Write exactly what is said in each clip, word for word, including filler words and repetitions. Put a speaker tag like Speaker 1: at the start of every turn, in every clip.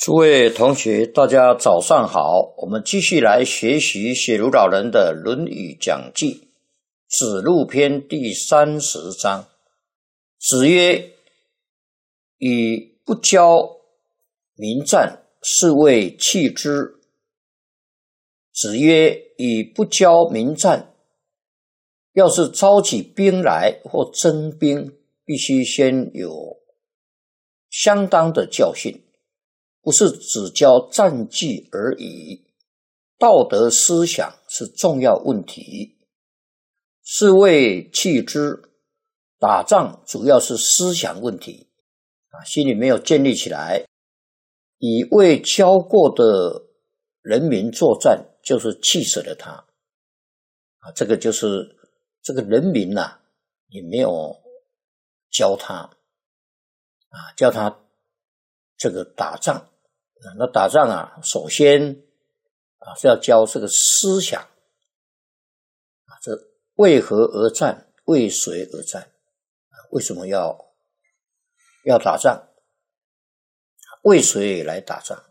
Speaker 1: 诸位同学，大家早上好。我们继续来学习写如老人的《论语讲记》子路篇第三十章。子曰：以不教民战，是谓弃之。子曰：以不教民战，要是召起兵来或征兵，必须先有相当的教训，不是只教战技而已。道德思想是重要问题，是谓弃之。打仗主要是思想问题啊，心里没有建立起来，以未教过的人民作战，就是气死了他啊。这个就是这个人民啊，也没有教他啊，教他这个打仗啊。那打仗啊，首先啊是要教这个思想啊，这为何而战，为谁而战啊？为什么要要打仗？为谁来打仗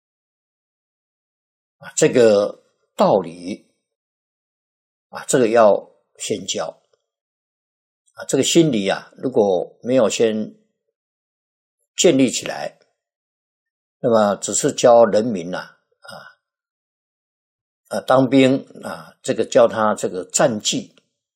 Speaker 1: 啊？这个道理啊，这个要先教啊。这个心理啊，如果没有先建立起来，那么只是教人民啊啊啊当兵啊，这个教他这个战技、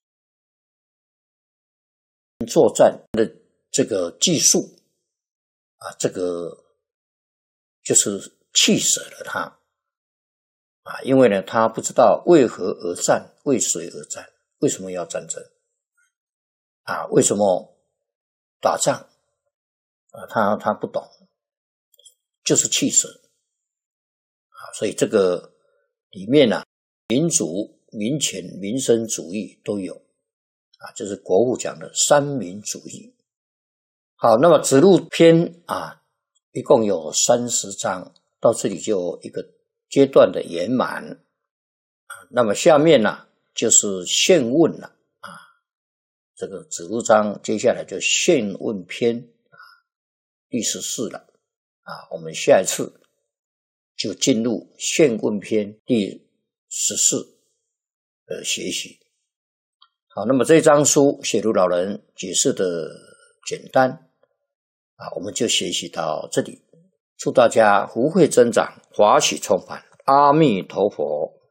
Speaker 1: 作战的这个技术啊，这个就是气死了他啊。因为呢，他不知道为何而战，为谁而战，为什么要战争啊？为什么打仗啊？他他不懂，就是气死啊。所以这个里面啊，民主、民权、民生主义都有啊，就是国父讲的三民主义。好，那么子路篇啊，一共有三十章，到这里就有一个阶段的圆满啊。那么下面呢、啊，就是宪问了啊。这个子路章接下来就宪问篇啊，第十四了啊。我们下一次就进入宪问篇第十四的学习。好，那么这张书写如老人解释的简单啊，我们就学习到这里。祝大家福慧增长，法喜充满。阿弥陀佛。